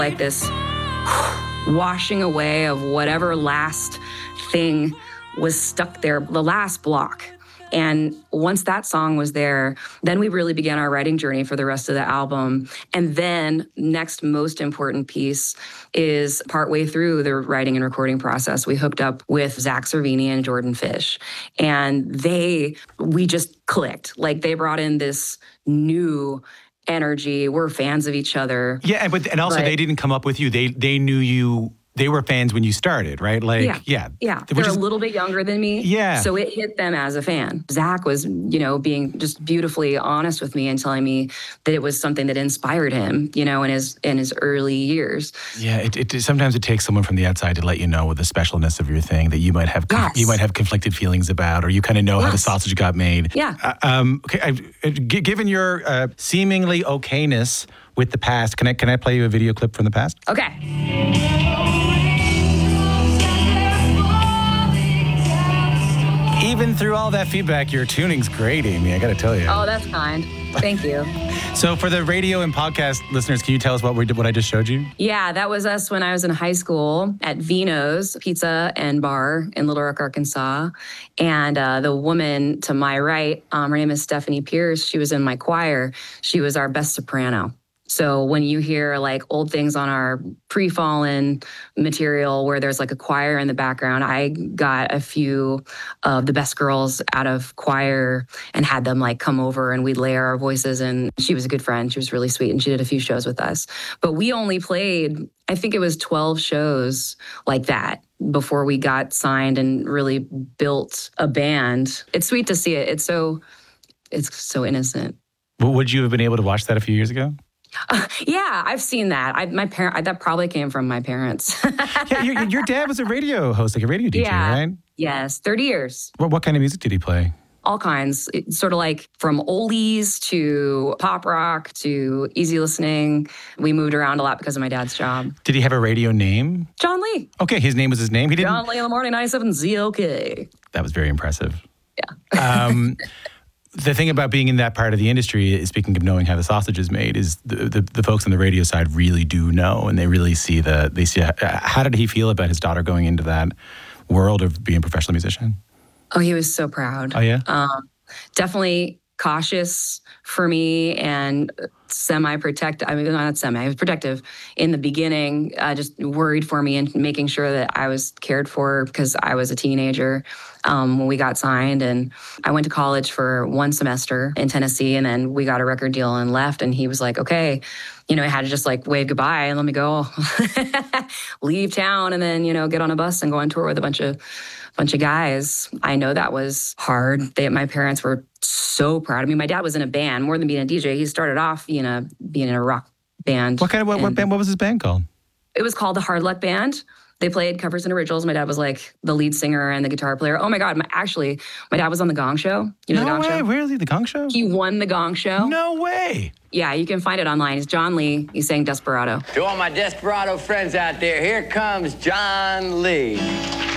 like this washing away of whatever last thing was stuck there, the last block. And once that song was there, then we really began our writing journey for the rest of the album. And then next most important piece is partway through the writing and recording process, we hooked up with Zach Cervini and Jordan Fish. And we just clicked. Like they brought in this new energy. We're fans of each other. Yeah, and also they didn't come up with you. They knew you. They were fans when you started, right? Like, yeah. They're a little bit younger than me. Yeah. So it hit them as a fan. Zach was, being just beautifully honest with me and telling me that it was something that inspired him, in his early years. Yeah. Sometimes it takes someone from the outside to let you know the specialness of your thing that you might have conflicted feelings about, or you kind of know how the sausage got made. Yeah. Given your seemingly okayness with the past, can I play you a video clip from the past? Okay. Even through all that feedback, your tuning's great, Amy. I got to tell you. Oh, that's kind. Thank you. So for the radio and podcast listeners, can you tell us what I just showed you? Yeah, that was us when I was in high school at Vino's Pizza and Bar in Little Rock, Arkansas. And the woman to my right, her name is Stephanie Pierce. She was in my choir. She was our best soprano. So when you hear like old things on our pre-fallen material where there's like a choir in the background, I got a few of the best girls out of choir and had them like come over and we'd layer our voices. And she was a good friend. She was really sweet. And she did a few shows with us. But we only played, I think it was 12 shows like that before we got signed and really built a band. It's sweet to see it. It's so innocent. Well, would you have been able to watch that a few years ago? Yeah, I've seen that. That probably came from my parents. Yeah, your dad was a radio host, like a radio DJ, right? Yes, 30 years. What kind of music did he play? All kinds. It's sort of like from oldies to pop rock to easy listening. We moved around a lot because of my dad's job. Did he have a radio name? John Lee. Okay, his name was his name. He didn't. John Lee in the morning, 97 ZOK. That was very impressive. Yeah. The thing about being in that part of the industry, speaking of knowing how the sausage is made, is the folks on the radio side really do know, and they really see how did he feel about his daughter going into that world of being a professional musician? Oh, he was so proud. Oh, yeah? Definitely cautious for me and semi-protective. I mean, not semi, I was protective in the beginning, just worried for me and making sure that I was cared for because I was a teenager when we got signed. And I went to college for 1 semester in Tennessee, and then we got a record deal and left. And he was like, okay, I had to just like wave goodbye and let me go, leave town, and then, get on a bus and go on tour with a bunch of guys. I know that was hard. My parents were so proud of me. My dad was in a band more than being a DJ. He started off being a rock band. What band? What was his band called? It was called the Hard Luck Band. They played covers and originals. My dad was like the lead singer and the guitar player. Oh my God. My dad was on The Gong Show. You know The Gong Show? Really? The Gong Show? He won The Gong Show. No way. Yeah, you can find it online. It's John Lee. He sang Desperado. To all my Desperado friends out there, here comes John Lee.